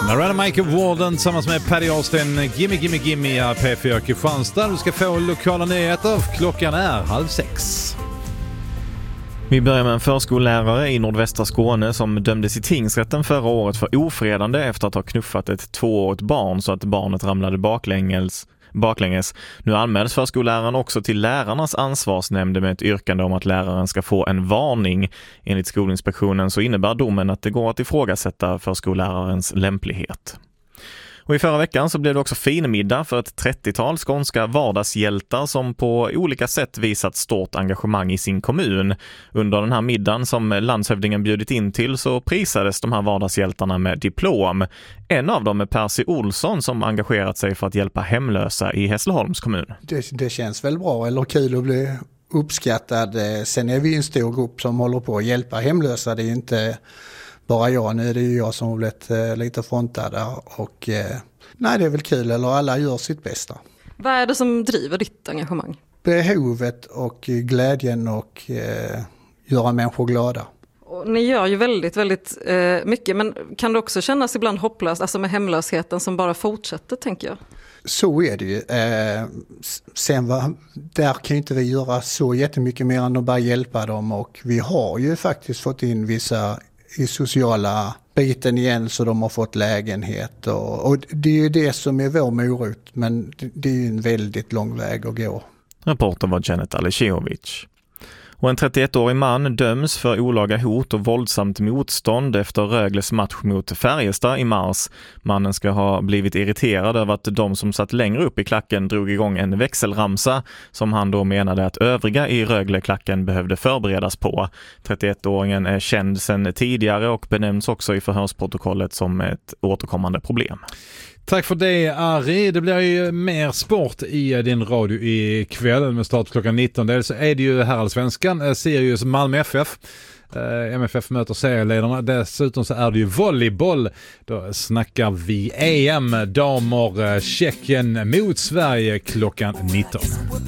Narada Michael Warden tillsammans med Paddy Austin, Gimme här P4 Kristianstad. Du ska få lokala nyheter. Klockan är 5:30. Vi börjar med en förskollärare i nordvästra Skåne som dömdes i tingsrätten förra året för ofredande efter att ha knuffat ett 2-årigt barn så att barnet ramlade baklänges. Nu anmäls förskolläraren också till lärarnas ansvarsnämnd med ett yrkande om att läraren ska få en varning. Enligt Skolinspektionen så innebär domen att det går att ifrågasätta förskollärarens lämplighet. Och i förra veckan så blev det också finmiddag för ett 30-tal skånska vardagshjältar som på olika sätt visat stort engagemang i sin kommun. Under den här middagen som landshövdingen bjudit in till så prisades de här vardagshjältarna med diplom. En av dem är Percy Olsson som engagerat sig för att hjälpa hemlösa i Hässleholms kommun. Det känns väl bra eller kul att bli uppskattad. Sen är vi en stor grupp som håller på att hjälpa hemlösa. Det är inte bara jag, nu är det ju jag som har blivit lite frontad där och nej, det är väl kul, eller alla gör sitt bästa. Vad är det som driver ditt engagemang? Behovet och glädjen och göra människor glada. Och ni gör ju väldigt mycket, men kan det också kännas ibland hopplöst, alltså med hemlösheten som bara fortsätter, tänker jag? Så är det ju. Där kan ju inte vi göra så jättemycket mer än att bara hjälpa dem, och vi har ju faktiskt fått in vissa i sociala biten igen så de har fått lägenhet och det är ju det som är vår morot, men det är ju en väldigt lång väg att gå. Rapporten var Janet Alexejovic. Och en 31-årig man döms för olaga hot och våldsamt motstånd efter Rögles match mot Färjestad i mars. Mannen ska ha blivit irriterad över att de som satt längre upp i klacken drog igång en växelramsa som han då menade att övriga i Rögle-klacken behövde förberedas på. 31-åringen är känd sedan tidigare och benämns också i förhörsprotokollet som ett återkommande problem. Tack för det, Ari. Det blir ju mer sport i din radio ikväll med start klockan 19. Dels är det ju här allsvenskan, Sirius Malmö FF. MFF möter serieledarna. Dessutom så är det ju volleyboll. Då snackar vi EM, damer, Tjeckien mot Sverige klockan 19.